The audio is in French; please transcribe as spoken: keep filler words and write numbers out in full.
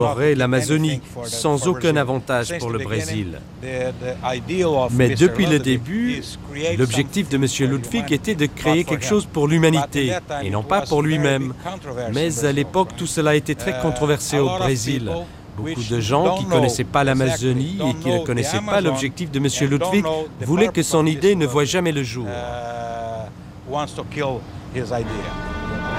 aurait l'Amazonie, sans aucun avantage pour le Brésil. Mais depuis le début, l'objectif de M. Ludwig était de créer quelque chose pour l'humanité, et non pas pour lui-même. Mais à l'époque, tout cela était très controversé au Brésil. Beaucoup de gens qui ne connaissaient pas l'Amazonie et qui ne connaissaient pas l'objectif de M. Ludwig voulaient que son idée ne voie jamais le jour. wants to kill his idea.